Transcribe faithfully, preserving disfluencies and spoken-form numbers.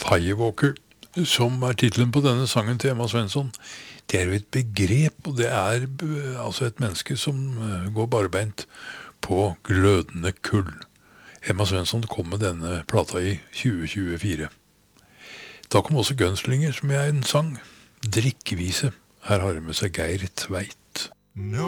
Firewalker, som er titlen på denne sangen til Emma Svensson, det er jo et begrep, og det er uh, altså et menneske som uh, går barbeint på glødende kull. Emma Svensson kom med denne plata i tjue tjuefire. Da kom også Gunslinger, som er en sang. Drikkevise. Her har det med seg Geir Tveit. No.